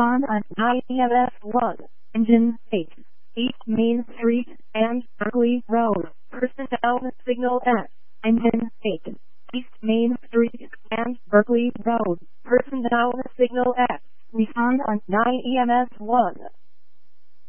Respond on 9 EMS 1. Engine 8. East Main Street and Berkeley Road. Person down signal X. Engine 8. East Main Street and Berkeley Road. Person down signal X. Respond on 9 EMS 1.